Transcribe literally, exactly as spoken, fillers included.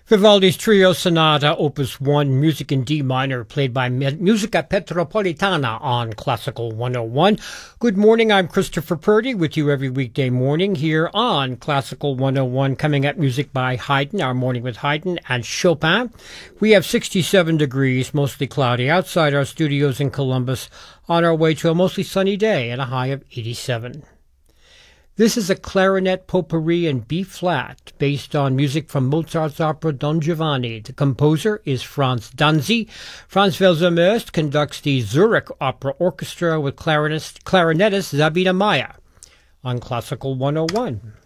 Vivaldi's Trio Sonata, Opus one, music in D minor, played by Musica Petropolitana on Classical one oh one. Good morning, I'm Christopher Purdy with you every weekday morning here on Classical one oh one, coming up music by Haydn, our Morning with Haydn and Chopin. We have sixty-seven degrees, mostly cloudy outside our studios in Columbus, on our way to a mostly sunny day and a high of eighty-seven. This is a clarinet potpourri in B-flat, based on music from Mozart's opera Don Giovanni. The composer is Franz Danzi. Franz Welser-Möst conducts the Zurich Opera Orchestra with clarinetist, clarinetist Sabine Meyer on Classical one oh one.